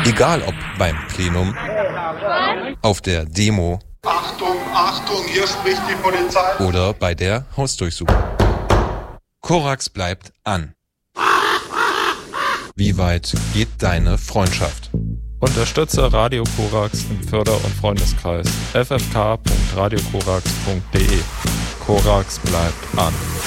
Egal ob beim Plenum, auf der Demo, Achtung, Achtung, hier spricht die Polizei. Oder bei der Hausdurchsuchung. Korax bleibt an. Wie weit geht deine Freundschaft? Unterstütze Radio Korax im Förder- und Freundeskreis. ffk.radiokorax.de. Korax bleibt an.